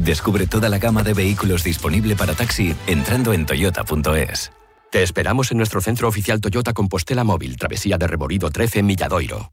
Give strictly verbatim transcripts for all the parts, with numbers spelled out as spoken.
Descubre toda la gama de vehículos disponible para taxi entrando en toyota punto es. Te esperamos en nuestro centro oficial Toyota Compostela Móvil, Travesía de Reborido trece en Milladoiro.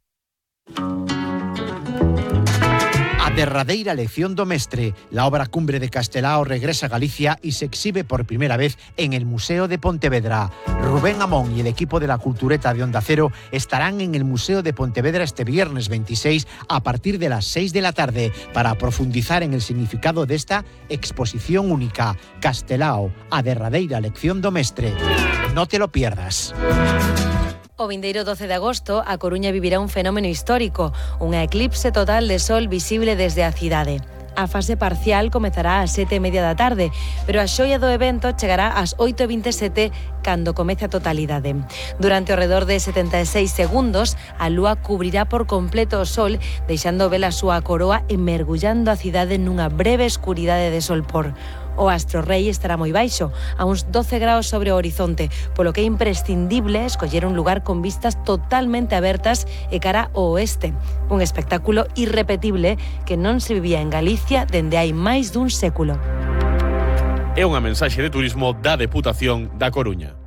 A derradeira lección do mestre, la obra cumbre de Castelao regresa a Galicia y se exhibe por primera vez en el Museo de Pontevedra. Rubén Amón y el equipo de la Cultureta de Onda Cero estarán en el Museo de Pontevedra este viernes veintiséis a partir de las seis de la tarde para profundizar en el significado de esta exposición única. Castelao, a derradeira lección do mestre. No te lo pierdas. O vindeiro doce de agosto, a Coruña vivirá un fenómeno histórico, unha eclipse total de sol visible desde a cidade. A fase parcial comezará ás sete e media da tarde, pero a xoia do evento chegará ás oito e vinte e sete cando comece a totalidade. Durante ao redor de setenta e seis segundos, a lúa cubrirá por completo o sol, deixando ver a súa coroa e mergullando a cidade nunha breve escuridade de solpor. O astro rei estará moi baixo, a uns doce graus sobre o horizonte, polo que é imprescindible escoller un lugar con vistas totalmente abertas e cara ao oeste. Un espectáculo irrepetible que non se vivía en Galicia dende hai máis dun século. É unha mensaxe de turismo da Deputación da Coruña.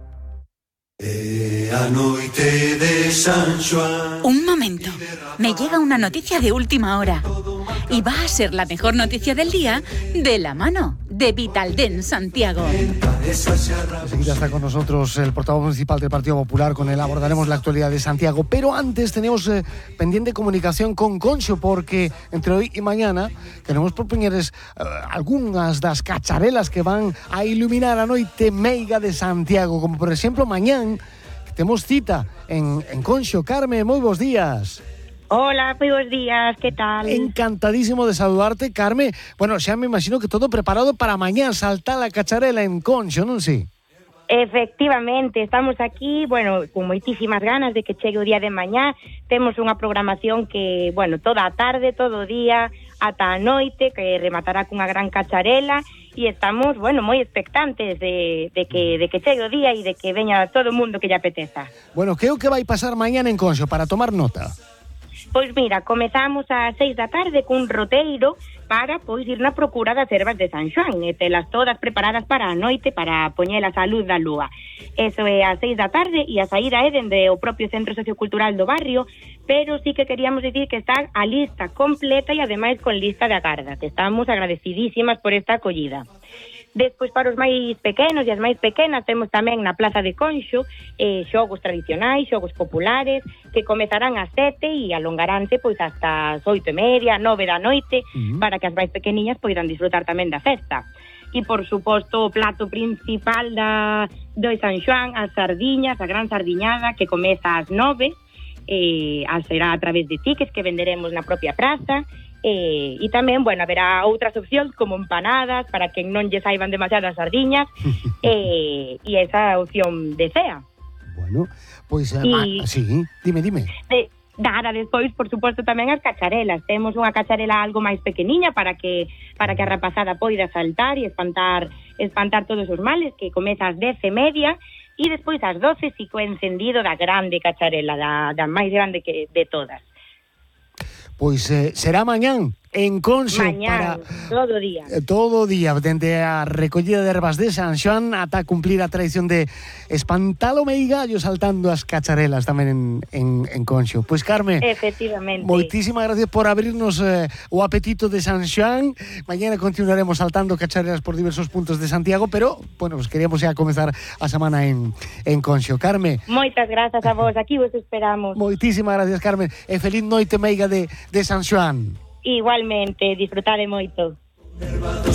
Un momento, me llega una noticia de última hora y va a ser la mejor noticia del día de la mano de Vitaldent Santiago. Enseguida está con nosotros el portavoz municipal del Partido Popular, con él abordaremos la actualidad de Santiago, pero antes tenemos eh, pendiente comunicación con Conxo, porque entre hoy y mañana queremos propoñerles eh, algunhas das cacharelas que van a iluminar a noite meiga de Santiago, como por exemplo mañán temos cita en, en Conxo. Carme, moi bons días. Hola, moi bons días, que tal? Encantadísimo de saludarte, Carme. Bueno, xa me imagino que todo preparado para mañán saltar a cacharela en Conxo, non si? Efectivamente, estamos aquí, bueno, con moitísimas ganas de que chegue o día de mañá. Temos unha programación que, bueno, toda a tarde, todo o día, ata a noite, que rematará cunha gran cacharela, e estamos, bueno, moi expectantes de, de, que, de que chegue o día e de que veña todo o mundo que lle apeteza. Bueno, que é o que vai pasar mañana en Conxo, para tomar nota? Pois mira, comezamos ás seis da tarde cun roteiro para pois ir na procura das ervas de San Xoán e telas todas preparadas para a noite, para poñelas á luz da lúa. Eso é ás seis da tarde e a saída é dende o propio Centro Sociocultural do barrio, pero sí que queríamos dicir que está a lista completa e ademais con lista de agarda, que estamos agradecidísimas por esta acollida. Despois, para os máis pequenos e as máis pequenas, temos tamén na Plaza de Conxo eh, xogos tradicionais, xogos populares, que comezarán ás sete e alongaránse pois hasta as oito e media, nove da noite, uh-huh. para que as máis pequeniñas poidan disfrutar tamén da festa. E, por suposto, o plato principal da, do San Xoán, as sardiñas, a gran sardiñada, que comeza ás nove, eh, será a través de tickets que venderemos na propia praza. E, e tamén, bueno, haberá outras opcións como empanadas para que non lle saiban demasiadas sardiñas e, e esa opción de cea. Bueno, pois, pues, y, ah, sí, dime, dime. De, nada, despois, por suposto, tamén as cacharelas. Temos unha cacharela algo máis pequeniña para que para que a rapazada poida saltar e espantar espantar todos os males, que comeza ás dez e media, e despois ás doce si co encendido da grande cacharela, da, da máis grande que de todas. Pois eh, será mañán en Conxo. Mañán, para, todo o día. Eh, todo o día, dende a recollida de ervas de San Xoán ata cumplir a tradición de espantar o meigallo saltando as cacharelas tamén en, en, en Conxo. Pois, Carme, efectivamente, moitísimas gracias por abrirnos eh, o apetito de San Xoán. Mañana continuaremos saltando cacharelas por diversos puntos de Santiago, pero, bueno, pues queríamos xa comezar a semana en, en Conxo. Carme, moitas grazas a vos, aquí vos esperamos. Moitísimas gracias, Carmen, e feliz noite meiga de, de San Xoán. Igualmente, disfrutade moito.